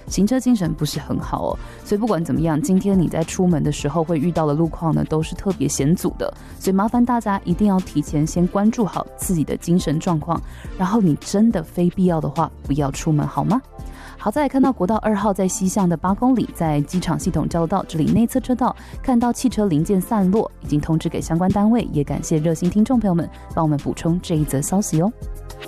行车精神不是很好哦。所以不管怎么样，今天你在出门的时候会遇到的路况呢，都是特别险阻的，所以麻烦大家一定要提前先关注好自己的精神状况，然后你真的非必要的话，不要出门好吗？好，再来看到国道2号在西向的8公里，在机场系统交流道这里内侧车道看到汽车零件散落，已经通知给相关单位，也感谢热心听众朋友们帮我们补充这一则消息哦。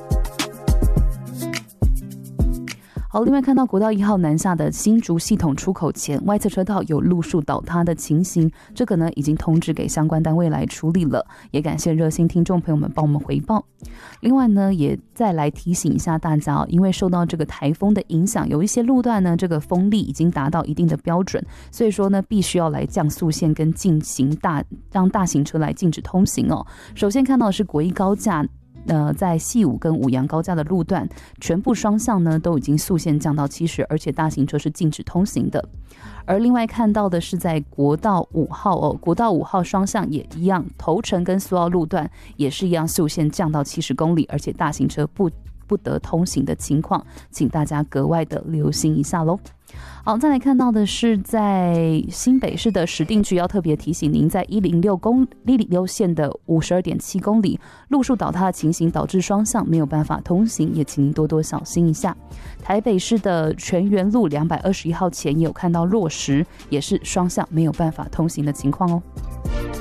好，另外看到国道1号南下的新竹系统出口前外侧车道有路树倒塌的情形，这个呢已经通知给相关单位来处理了，也感谢热心听众朋友们帮我们回报。另外呢，也再来提醒一下大家哦，因为受到这个台风的影响，有一些路段呢这个风力已经达到一定的标准，所以说呢必须要来降速线跟让大型车来禁止通行哦。首先看到的是国一高架。在细武跟五杨高架的路段，全部双向呢都已经速限降到70，而且大型车是禁止通行的。而另外看到的是在国道5号哦，国道5号双向也一样，头城跟苏澳路段也是一样速限降到70公里，而且大型车不得通行的情况，请大家格外的留心一下咯。好，再来看到的是在新北市的石碇区，要特别提醒您，在106线的52.7公里路树倒塌的情形，导致双向没有办法通行，也请您多多小心一下。台北市的全园路221号前也有看到落石，也是双向没有办法通行的情况哦。